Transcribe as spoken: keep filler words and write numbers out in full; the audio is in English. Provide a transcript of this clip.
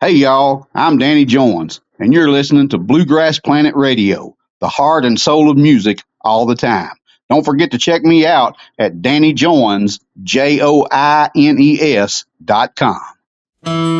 Hey, y'all, I'm Danny Jones, and you're listening to Bluegrass Planet Radio, the heart and soul of music all the time. Don't forget to check me out at Danny Joines, J O I N E S dot com.